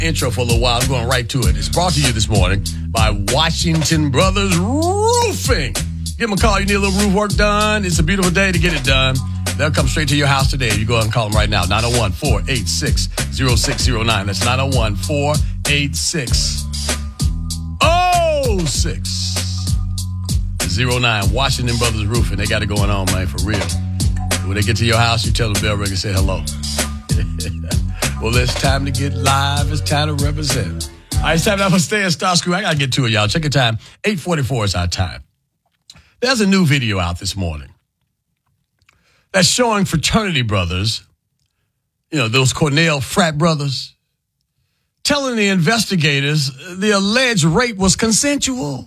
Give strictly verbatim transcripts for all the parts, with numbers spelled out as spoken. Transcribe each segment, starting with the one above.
intro for a little while. I'm going right to it. It's brought to you this morning by Washington Brothers Roofing. Give them a call. You need a little roof work done. It's a beautiful day to get it done. They'll come straight to your house today. You go ahead and call them right now. nine oh one, four eight six, oh six oh nine. That's nine oh one, four eight six, oh six oh nine. Washington Brothers Roofing. They got it going on, man, for real. When they get to your house, you tell the bell ringer, say hello. Well, it's time to get live. It's time to represent. All right, it's time now for Stay in Star School. I got to get to it, y'all. Check your time. eight forty-four is our time. There's a new video out this morning that's showing fraternity brothers, you know, those Cornell frat brothers, telling the investigators the alleged rape was consensual.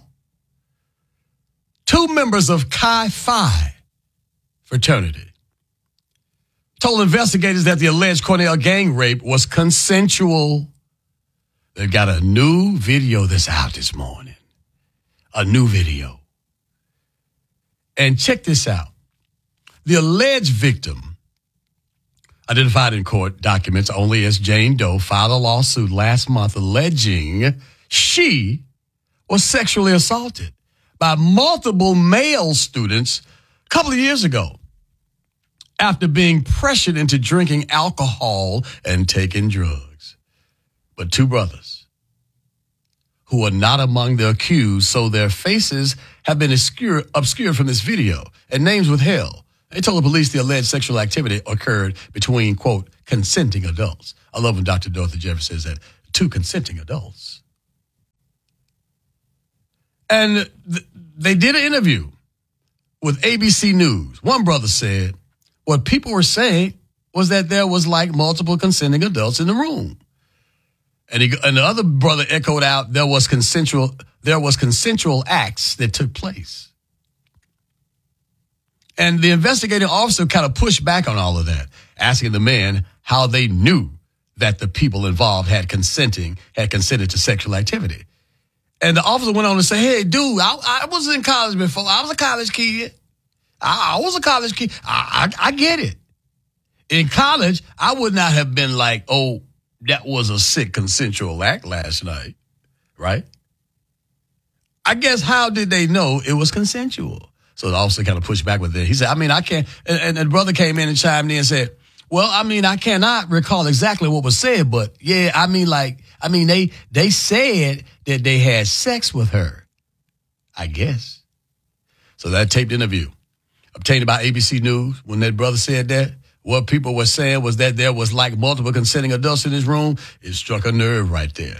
Two members of Chi Phi fraternity told investigators that the alleged Cornell gang rape was consensual. They've got a new video that's out this morning. A new video. And check this out. The alleged victim, identified in court documents only as Jane Doe, filed a lawsuit last month alleging she was sexually assaulted by multiple male students a couple of years ago after being pressured into drinking alcohol and taking drugs. But two brothers who are not among the accused, so their faces have been obscure, obscured from this video and names withheld. They told the police the alleged sexual activity occurred between, quote, consenting adults. I love when Doctor Dorothy Jefferson says that, two consenting adults. And th- they did an interview with A B C News. One brother said what people were saying was that there was like multiple consenting adults in the room. And, he, and the other brother echoed out there was consensual, there was consensual acts that took place. And the investigating officer kind of pushed back on all of that, asking the men how they knew that the people involved had consenting, had consented to sexual activity. And the officer went on to say, hey, dude, I, I was in college before. I was a college kid. I, I was a college kid. I, I, I get it. In college, I would not have been like, oh, that was a sick consensual act last night, right? I guess how did they know it was consensual? So the officer kind of pushed back with it. He said, I mean, I can't. And, and the brother came in and chimed in and said, well, I mean, I cannot recall exactly what was said, but yeah, I mean, like, I mean, they they said that they had sex with her, I guess. So that taped interview obtained by A B C News, when that brother said that, what people were saying was that there was like multiple consenting adults in this room. It struck a nerve right there.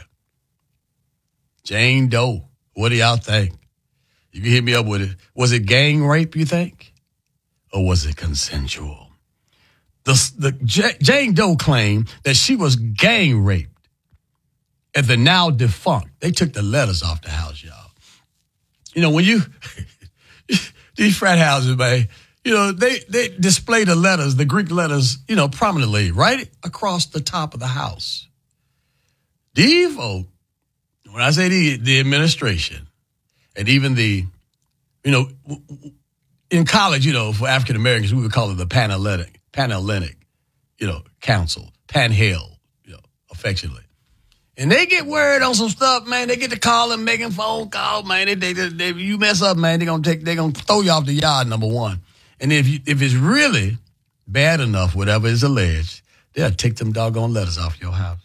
Jane Doe, what do y'all think? You can hit me up with it. Was it gang rape, you think? Or was it consensual? The, the J- Jane Doe claimed that she was gang raped at the now defunct. They took the letters off the house, y'all. You know, when you, these frat houses, man, you know, they, they display the letters, the Greek letters, you know, prominently right across the top of the house. These folk, when I say the, the administration, and even the, you know, in college, you know, for African Americans, we would call it the Panhellenic, Panhellenic, you know, Council, Panhell, you know, affectionately. And they get word on some stuff, man. They get to calling, making phone calls, man. They, they, they, they, you mess up, man, they're gonna take, they're gonna throw you off the yard, number one. And if you, if it's really bad enough, whatever is alleged, they'll take them doggone letters off your house.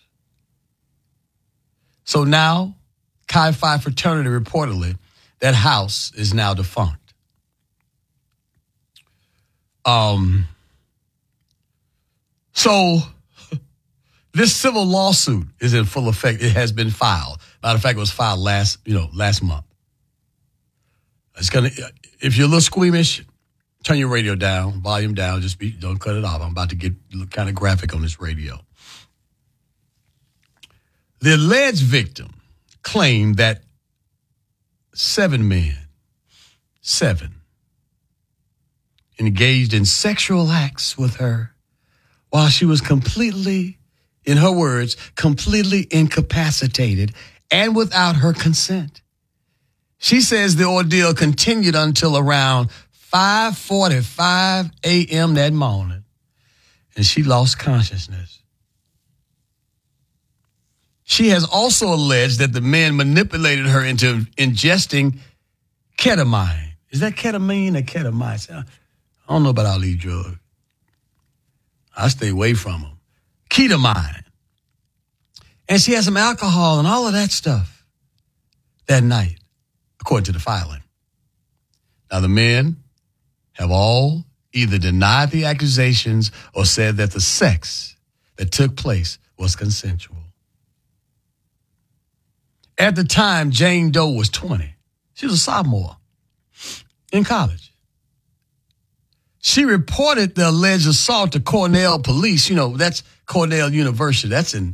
So now, Chi Phi fraternity reportedly, that house is now defunct. Um. So this civil lawsuit is in full effect. It has been filed. Matter of fact, it was filed last, you know, last month. It's gonna. If you're a little squeamish, turn your radio down, volume down. Just be, don't cut it off. I'm about to get kind of graphic on this radio. The alleged victim claimed that seven men, seven, engaged in sexual acts with her while she was completely, in her words, completely incapacitated and without her consent. She says the ordeal continued until around five forty-five a.m. that morning, and she lost consciousness. She has also alleged that the men manipulated her into ingesting ketamine. Is that ketamine or ketamine? I don't know about all these drugs. I stay away from them. Ketamine. And she had some alcohol and all of that stuff that night, according to the filing. Now, the men have all either denied the accusations or said that the sex that took place was consensual. At the time, Jane Doe was twenty. She was a sophomore in college. She reported the alleged assault to Cornell police. You know, that's Cornell University. That's in...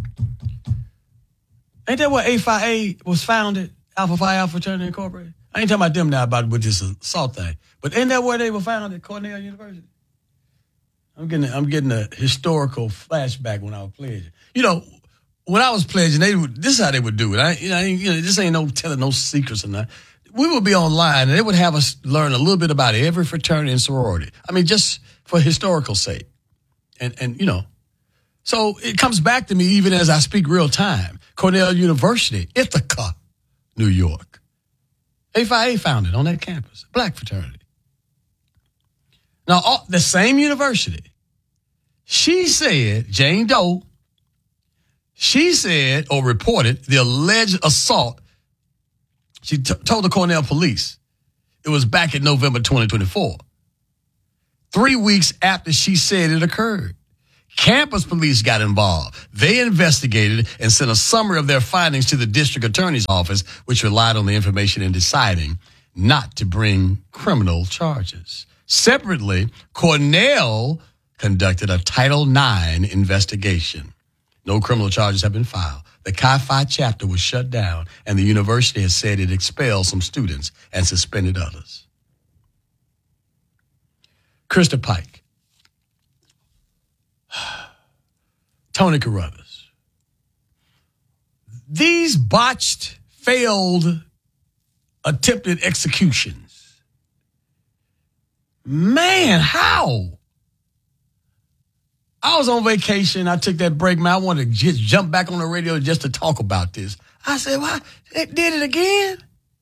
Ain't that where A Phi A was founded? Alpha Phi Alpha Fraternity Incorporated? I ain't talking about them now about with this assault thing. But ain't that where they were founded, Cornell University? I'm getting I'm getting a historical flashback when I was pledging. You know, when I was pledging, they would, this is how they would do it. I, you know, you know, this ain't no telling no secrets or nothing. We would be online and they would have us learn a little bit about every fraternity and sorority. I mean, just for historical sake. And, and you know, so it comes back to me even as I speak real time. Cornell University, Ithaca, New York. A Phi A founded on that campus, black fraternity. Now, all, the same university, she said, Jane Doe, she said or reported the alleged assault. She t- told the Cornell police it was back in November twenty twenty-four, three weeks after she said it occurred. Campus police got involved. They investigated and sent a summary of their findings to the district attorney's office, which relied on the information in deciding not to bring criminal charges. Separately, Cornell conducted a Title nine investigation. No criminal charges have been filed. The Chi Phi chapter was shut down, and the university has said it expelled some students and suspended others. Krista Pike, Tony Carruthers. These botched, failed, attempted executions. Man, how? I was on vacation. I took that break, man. I wanted to just jump back on the radio just to talk about this. I said, "Why? They did it again?"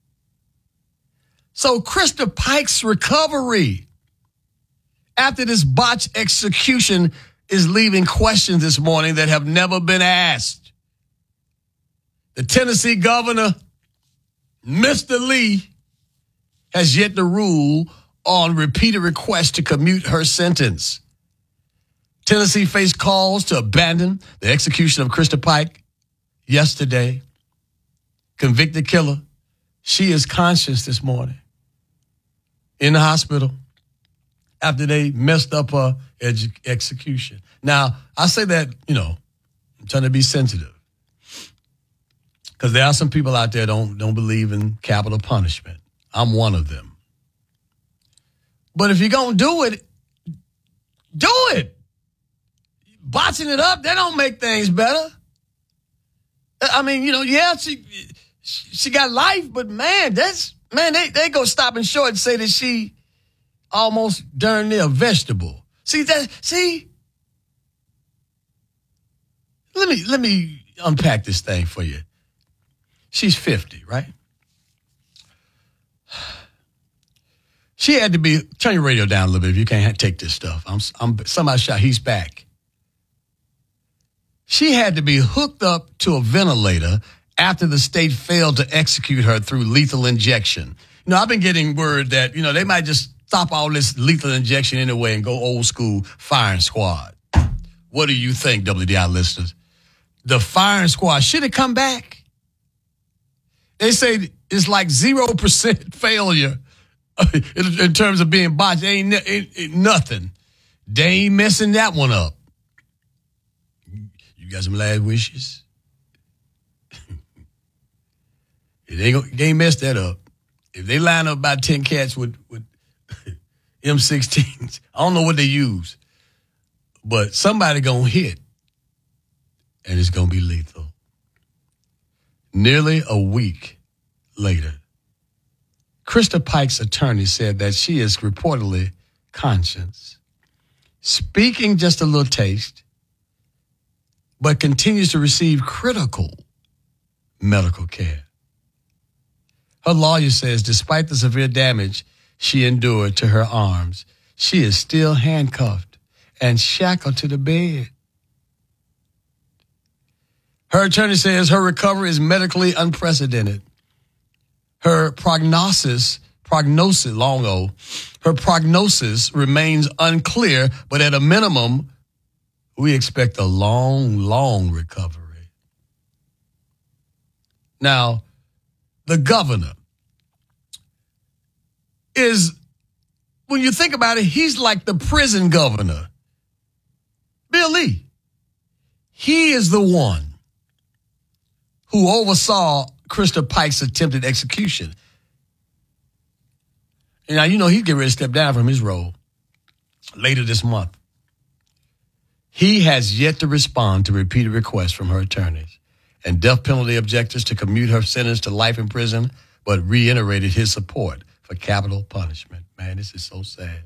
So Krista Pike's recovery after this botched execution is leaving questions this morning that have never been asked. The Tennessee governor, Mister Lee, has yet to rule on repeated requests to commute her sentence. Tennessee faced calls to abandon the execution of Krista Pike yesterday. Convicted killer. She is conscious this morning in the hospital after they messed up her edu- execution. Now, I say that, you know, I'm trying to be sensitive because there are some people out there don't don't believe in capital punishment. I'm one of them. But if you're going to do it, do it. Botching it up, that don't make things better. I mean, you know, yeah, she she got life, but man, that's, man, they, they go stopping short and say that she almost darn near a vegetable. See that? See? Let me let me unpack this thing for you. She's fifty, right? She had to be, turn your radio down a little bit if you can't take this stuff. I'm, I'm somebody shot, he's back. She had to be hooked up to a ventilator after the state failed to execute her through lethal injection. You know, I've been getting word that, you know, they might just stop all this lethal injection anyway and go old school firing squad. What do you think, W D I listeners? The firing squad, should it come back? They say it's like zero percent failure in terms of being botched. Ain't, ain't, ain't nothing. They ain't messing that one up. You got some last wishes? They ain't, they ain't messed that up. If they line up about ten cats with, with M sixteens, I don't know what they use, but somebody gonna hit, and it's gonna be lethal. Nearly a week later, Krista Pike's attorney said that she is reportedly conscious. Speaking just a little taste, but continues to receive critical medical care. Her lawyer says despite the severe damage she endured to her arms, she is still handcuffed and shackled to the bed. Her attorney says her recovery is medically unprecedented. Her prognosis, prognosis, long ago, her prognosis remains unclear, but at a minimum, we expect a long, long recovery. Now, the governor is, when you think about it, he's like the prison governor. Bill Lee. He is the one who oversaw Krista Pike's attempted execution. And now, you know, he's getting ready to step down from his role later this month. He has yet to respond to repeated requests from her attorneys and death penalty objectors to commute her sentence to life in prison, but reiterated his support for capital punishment. Man, this is so sad.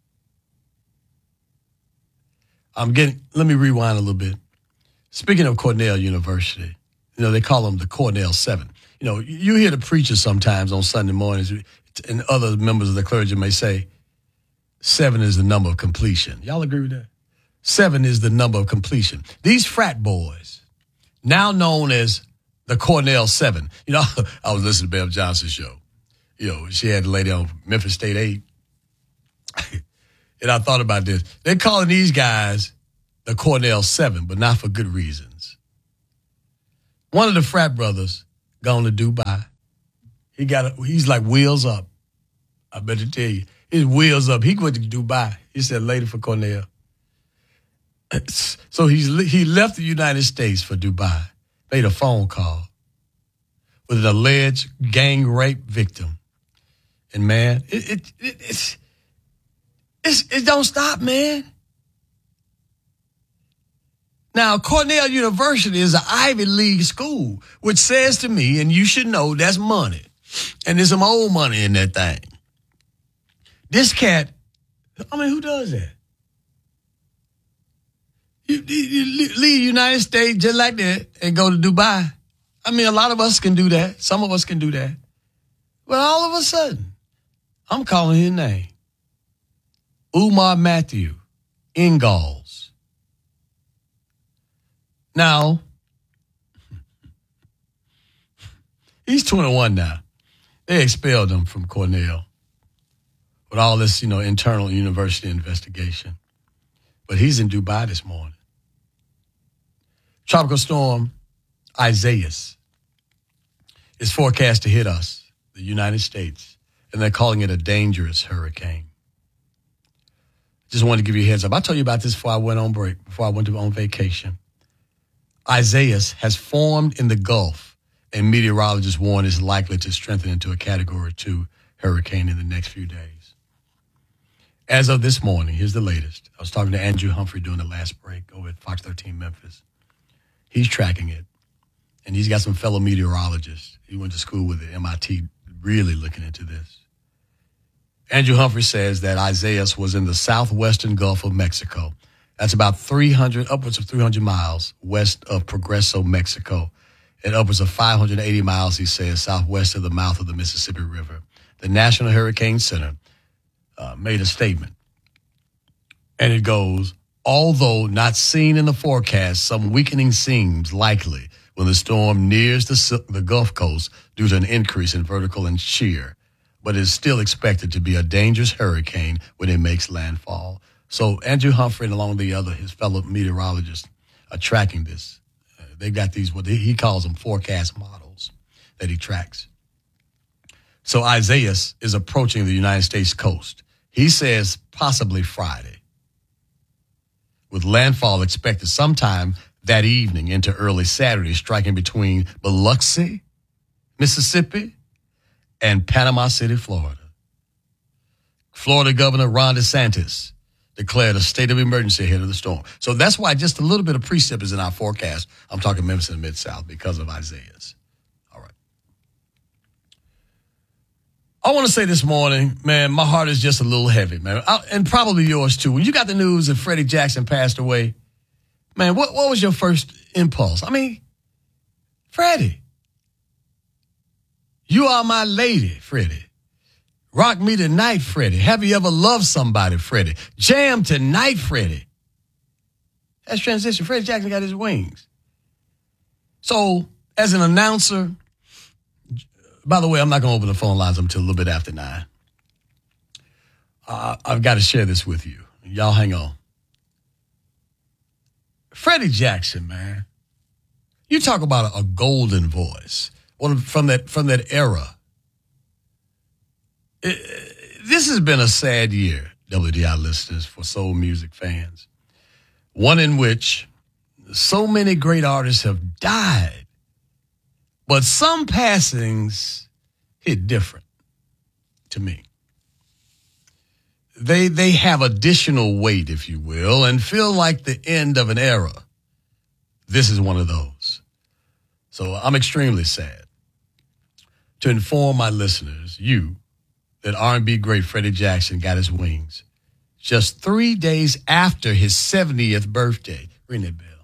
I'm getting, let me rewind a little bit. Speaking of Cornell University, you know, they call them the Cornell Seven. You know, you hear the preachers sometimes on Sunday mornings, and other members of the clergy may say, seven is the number of completion. Y'all agree with that? Seven is the number of completion. These frat boys, now known as the Cornell Seven. You know, I was listening to Bev Johnson's show. You know, she had the lady on Memphis State Eight. And I thought about this. They're calling these guys the Cornell Seven, but not for good reasons. One of the frat brothers gone to Dubai. He got a, he's like wheels up. I better tell you, his wheels up. He went to Dubai. He said later for Cornell. So he's he left the United States for Dubai. Made a phone call with an alleged gang rape victim, and man, it it, it it's, it's it don't stop, man. Now, Cornell University is an Ivy League school, which says to me, and you should know, that's money. And there's some old money in that thing. This cat, I mean, who does that? You, you, you leave the United States just like that and go to Dubai. I mean, a lot of us can do that. Some of us can do that. But all of a sudden, I'm calling his name. Umar Matthew Ingalls. Now, he's twenty-one now. They expelled him from Cornell with all this, you know, internal university investigation. But he's in Dubai this morning. Tropical storm Isaias is forecast to hit us, the United States, and they're calling it a dangerous hurricane. Just wanted to give you a heads up. I told you about this before I went on break, before I went to, on vacation. Isaias has formed in the Gulf, and meteorologists warn it's likely to strengthen into a Category two hurricane in the next few days. As of this morning, here's the latest. I was talking to Andrew Humphrey during the last break over at Fox thirteen Memphis. He's tracking it, and he's got some fellow meteorologists. He went to school with at M I T, really looking into this. Andrew Humphrey says that Isaias was in the southwestern Gulf of Mexico. That's about three hundred, upwards of three hundred miles west of Progreso, Mexico, and upwards of five hundred eighty miles, he says, southwest of the mouth of the Mississippi River. The National Hurricane Center uh, made a statement, and it goes, although not seen in the forecast, some weakening seems likely when the storm nears the, the Gulf Coast due to an increase in vertical and shear, but is still expected to be a dangerous hurricane when it makes landfall. So Andrew Humphrey and along the other, his fellow meteorologists are tracking this. Uh, they got these, what he calls them forecast models that he tracks. So Isaias is approaching the United States coast. He says possibly Friday, with landfall expected sometime that evening into early Saturday, striking between Biloxi, Mississippi, and Panama City, Florida. Florida Governor Ron DeSantis declared a state of emergency ahead of the storm. So that's why just a little bit of precip is in our forecast. I'm talking Memphis and Mid-South because of Isaias. All right. I want to say this morning, man, my heart is just a little heavy, man. I, and probably yours too. When you got the news that Freddie Jackson passed away, man, what, what was your first impulse. I mean, Freddie. You are my lady, Freddie. Rock me tonight, Freddie. Have you ever loved somebody, Freddie? Jam tonight, Freddie. That's transition. Freddie Jackson got his wings. So, as an announcer, by the way, I'm not going to open the phone lines until a little bit after nine. Uh, I've got to share this with you. Y'all hang on. Freddie Jackson, man. You talk about a, a golden voice. One from that from that era. It, this has been a sad year, W D I listeners, for soul music fans. One in which so many great artists have died, but some passings hit different to me. They they have additional weight, if you will, and feel like the end of an era. This is one of those. So I'm extremely sad to inform my listeners, you, that R and B great Freddie Jackson got his wings just three days after his seventieth birthday. Ring that bell.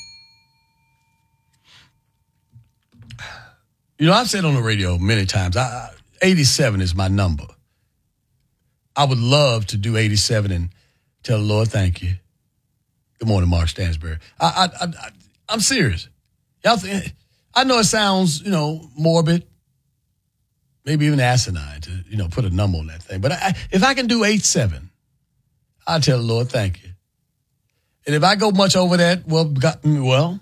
You know, I've said on the radio many times, I, eighty-seven is my number. I would love to do eighty-seven and tell the Lord thank you. Good morning, Mark Stansbury. I, I, I, I'm serious. Y'all think, I know it sounds, you know, morbid, maybe even asinine to, you know, put a number on that thing. But I, if I can do eight-seven, I'll tell the Lord thank you. And if I go much over that, well, got, well,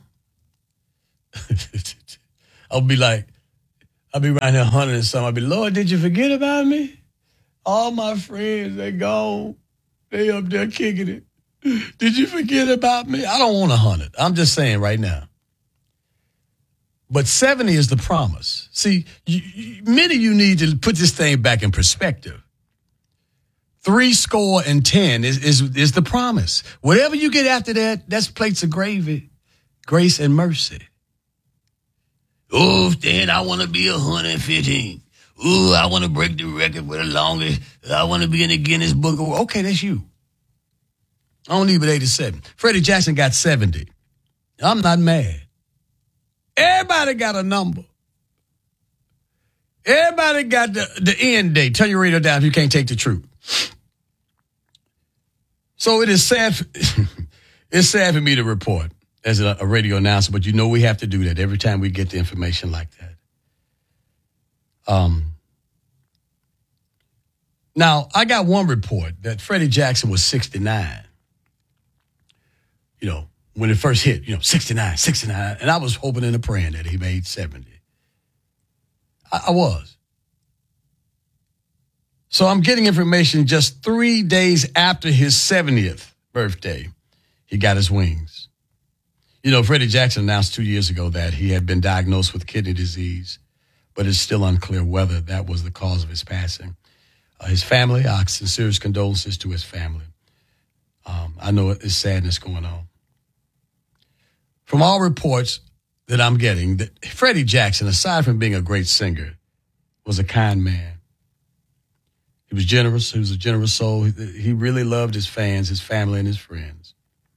I'll be like, I'll be around here one hundred and something. I'll be, Lord, did you forget about me? All my friends, they gone. They up there kicking it. Did you forget about me? I don't want one hundred. I'm just saying right now. But seventy is the promise. See, you, you, many of you need to put this thing back in perspective. Three score and ten is, is, is the promise. Whatever you get after that, that's plates of gravy, grace and mercy. Oh, then I want to be one hundred fifteen. Ooh, I want to break the record for the longest. I want to be in the Guinness Book of World. Okay, that's you. I don't leave at eighty-seven. Freddie Jackson got seventy. I'm not mad. Everybody got a number. Everybody got the, the end date. Turn your radio down if you can't take the truth. So it is sad. It's sad for me to report as a, a radio announcer, but you know we have to do that every time we get the information like that. Um. Now, I got one report that Freddie Jackson was sixty-nine. You know, when it first hit, you know, sixty-nine, sixty-nine. And I was hoping and praying that he made seventy. I, I was. So I'm getting information just three days after his seventieth birthday, he got his wings. You know, Freddie Jackson announced two years ago that he had been diagnosed with kidney disease, but it's still unclear whether that was the cause of his passing. Uh, his family, our sincerest condolences to his family. Um, I know it's sadness going on. From all reports that I'm getting, that Freddie Jackson, aside from being a great singer, was a kind man. He was generous. He was a generous soul. He, he really loved his fans, his family, and his friends.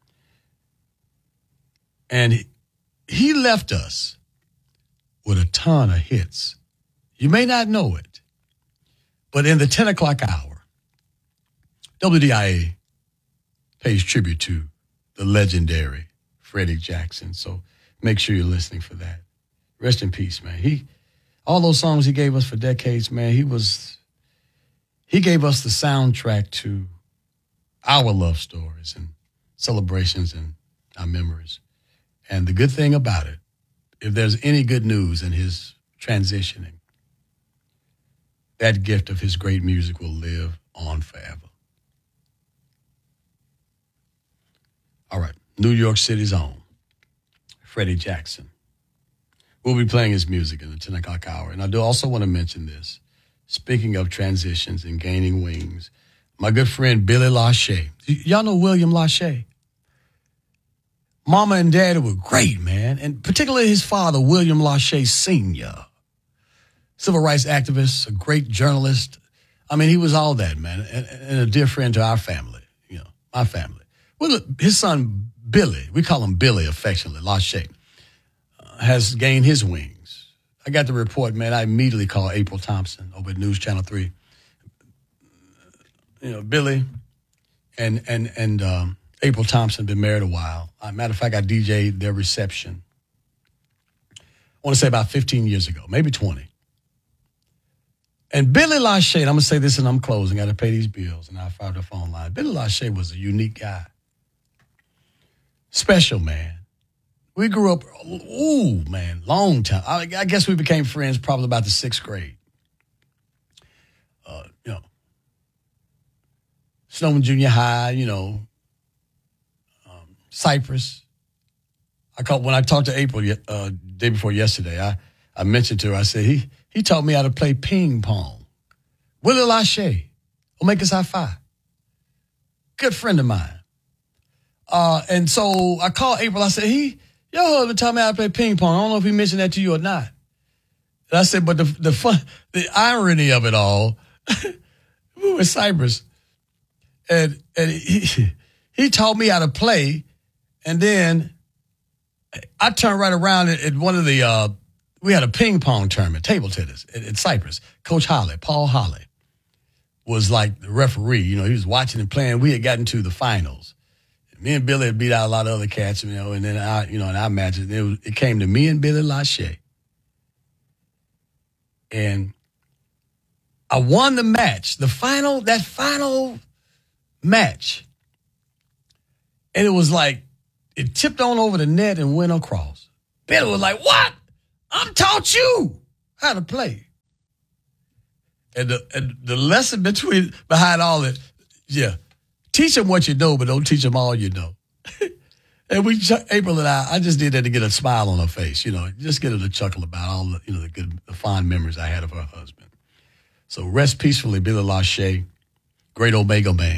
And he, he left us with a ton of hits. You may not know it, but in the ten o'clock hour, W D I A pays tribute to the legendary Freddie Jackson. So make sure you're listening for that. Rest in peace, man. He, all those songs he gave us for decades, man, he was, he gave us the soundtrack to our love stories and celebrations and our memories. And the good thing about it, if there's any good news in his transitioning, that gift of his great music will live on forever. All right, New York City's own Freddie Jackson. We'll be playing his music in the ten o'clock hour. And I do also want to mention this. Speaking of transitions and gaining wings, my good friend Billy Lachey. Y- y'all know William Lachey? Mama and Daddy were great, man. And particularly his father, William Lachey Senior Civil rights activist, a great journalist. I mean, he was all that, man. And, and a dear friend to our family, you know, my family. Well, look, his son, Billy, we call him Billy affectionately, Lachey. has gained his wings. I got the report, man. I immediately called April Thompson over at News Channel three. You know, Billy and and and um, April Thompson been married a while. As a matter of fact, I D J'd their reception. I want to say about fifteen years ago, maybe twenty. And Billy Lachey, I'm going to say this and I'm closing. I got to pay these bills, and I found the phone line. Billy Lachey was a unique guy. Special man. We grew up, ooh, man, long time. I, I guess we became friends probably about the sixth grade. Uh, you know, Snowman Junior High, you know, um, Cypress. I called, when I talked to April uh, day before yesterday, I, I mentioned to her, I said, he he taught me how to play ping pong. Willie Lachey, Omega Psi Phi. Good friend of mine. Uh, and so I called April. I said, he, your husband taught me how to play ping pong. I don't know if he mentioned that to you or not. And I said, but the the fun, the irony of it all, we were in Cyprus. And, and he, he taught me how to play. And then I turned right around at, at one of the, uh, we had a ping pong tournament, table tennis at, at Cyprus. Coach Holly, Paul Holly, was like the referee. You know, he was watching and playing. We had gotten to the finals. Me and Billy had beat out a lot of other cats, you know, and then I, you know, in our matches, it, was, it came to me and Billy Lachey. And I won the match, the final, that final match. And it was like, it tipped on over the net and went across. Billy was like, what? I'm taught you how to play. And the, and the lesson between behind all that, yeah, teach them what you know, but don't teach them all you know. And we, April and I, I just did that to get a smile on her face, you know, just get her to chuckle about all the, you know, the good, the fond memories I had of her husband. So rest peacefully, Billy Lachey, great Omega man.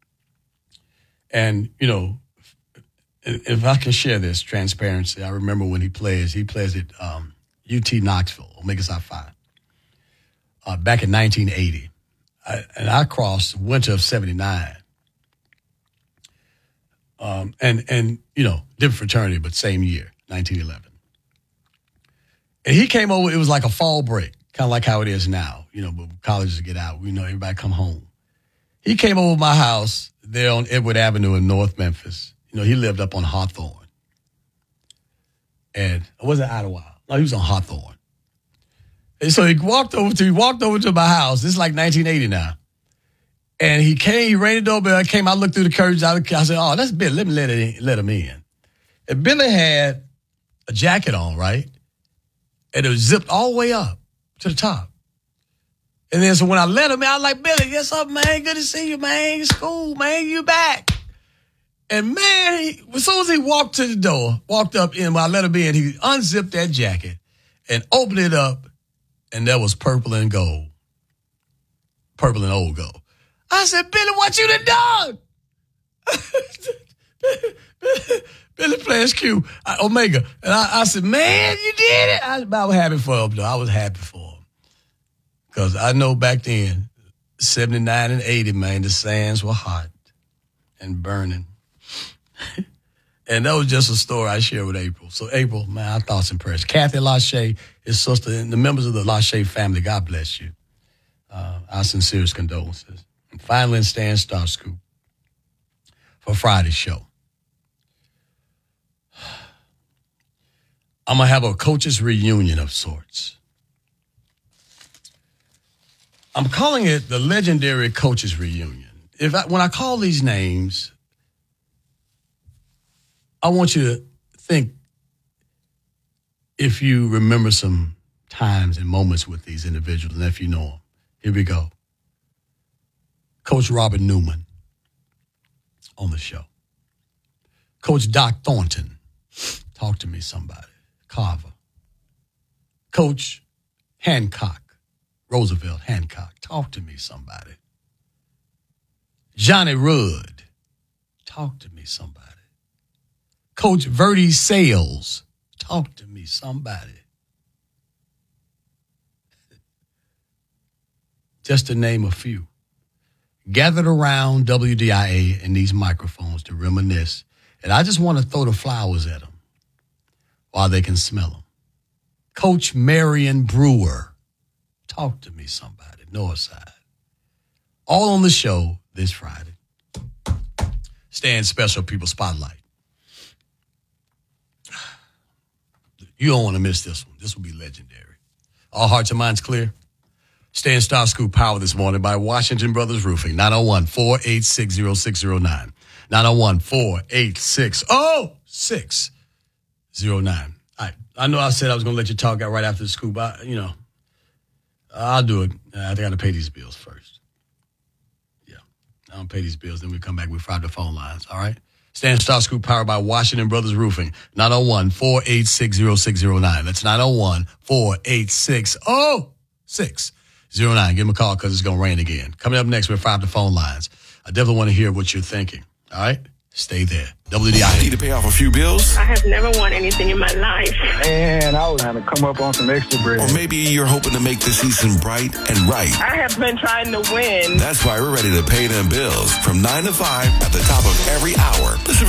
And, you know, if I can share this transparency, I remember when he plays, he plays at um, U T Knoxville, Omega Psi Phi, uh, back in nineteen eighty. I, and I crossed winter of seventy-nine. Um, and, and, you know, different fraternity, but same year, nineteen eleven. And he came over, it was like a fall break, kind of like how it is now, you know, but colleges get out, you know, everybody come home. He came over to my house there on Edward Avenue in North Memphis. You know, he lived up on Hawthorne. And it wasn't Idlewild. No, he was on Hawthorne. And so he walked over to, he walked over to my house. This is like nineteen eighty now. And he came, he rang the doorbell, I came, I looked through the curtains, I, I said, oh, that's Billy, let me let, it in, let him in. And Billy had a jacket on, right? And it was zipped all the way up to the top. And then so when I let him in, I was like, Billy, what's up, man? Good to see you, man. It's cool, man. You back. And man, he, as soon as he walked to the door, walked up in, when I let him in, he unzipped that jacket and opened it up, and there was purple and gold. Purple and old gold. I said, Billy, what you done done? Billy plays Q, I, Omega. And I, I said, man, you did it. I, I was happy for him, though. I was happy for him. Because I know back then, seventy-nine and eighty, man, the sands were hot and burning. And that was just a story I shared with April. So, April, man, our thoughts and prayers. Kathy Lachey, his sister, and the members of the Lachey family, God bless you. Uh, our sincerest condolences. And finally, in Stan Star Scoop for Friday's show. I'm going to have a coaches reunion of sorts. I'm calling it the legendary coaches reunion. If I, when I call these names, I want you to think if you remember some times and moments with these individuals, and if you know them. Here we go. Coach Robert Newman on the show. Coach Doc Thornton, talk to me somebody. Carver. Coach Hancock, Roosevelt Hancock, talk to me somebody. Johnny Rudd, talk to me somebody. Coach Verdi Sales, talk to me somebody. Just to name a few. Gathered around W D I A and these microphones to reminisce. And I just want to throw the flowers at them while they can smell them. Coach Marion Brewer. Talk to me, somebody. Northside. All on the show this Friday. Stan Special People Spotlight. You don't want to miss this one. This will be legendary. All hearts and minds clear? Stan Star Scoop Power this morning by Washington Brothers Roofing. nine oh one, four eight six, oh six oh nine. nine oh one, four eight six, oh six oh nine. All right. I know I said I was going to let you talk out right after the scoop. I, you know, I'll do it. I got to pay these bills first. Yeah. I don't pay these bills. Then we come back. We fry the phone lines. All right. Stan Star Scoop Powered by Washington Brothers Roofing. nine oh one, four eight six, oh six oh nine. That's nine oh one, four eight six, oh six oh nine. Give them a call because it's going to rain again. Coming up next, we'll fry the phone lines. I definitely want to hear what you're thinking. All right? Stay there. W D I. Need to pay off a few bills? I have never won anything in my life. Man, I was trying to come up on some extra bread. Or maybe you're hoping to make the season bright and right. I have been trying to win. That's why we're ready to pay them bills from nine to five at the top of every hour. Listen